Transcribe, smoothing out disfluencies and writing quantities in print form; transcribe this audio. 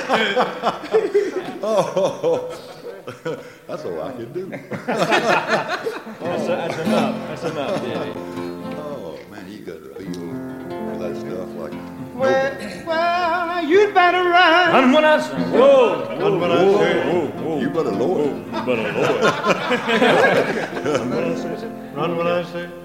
Oh, that's all I can do. That's enough. That's enough, Daddy. Oh, man, you got to feel that stuff like... Well, you'd better run. Run when I say. Whoa. Run when I say. Whoa. You better lower it. You better lower it. Run when I say.